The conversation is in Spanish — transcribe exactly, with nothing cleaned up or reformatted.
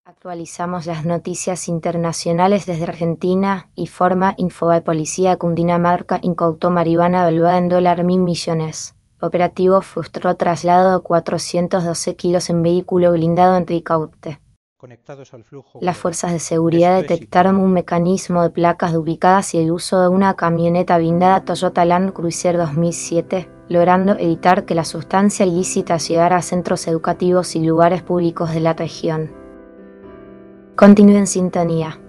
Actualizamos las noticias internacionales desde Argentina. Informa Infobae. Policía de Cundinamarca incautó marihuana valuada en dólar mil millones. Operativo frustró traslado de cuatrocientos doce kilos en vehículo blindado en Ricaurte. Conectados al flujo Las global. fuerzas de seguridad Esto es detectaron importante. un mecanismo de placas duplicadas y el uso de una camioneta blindada Toyota Land Cruiser dos mil siete, logrando evitar que la sustancia ilícita llegara a centros educativos y lugares públicos de la región. Continúe en sintonía.